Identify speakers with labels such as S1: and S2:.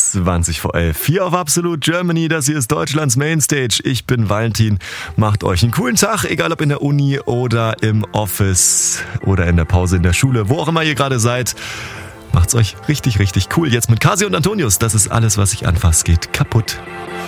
S1: 20 vor 11. Hier auf Absolut Germany, das hier ist Deutschlands Mainstage. Ich bin Valentin. Macht euch einen coolen Tag, egal ob in der Uni oder im Office oder in der Pause in der Schule, wo auch immer ihr gerade seid. Macht's euch richtig, richtig cool. Jetzt mit Kasi und Antonius. Das ist alles, was ich anfasse, geht kaputt.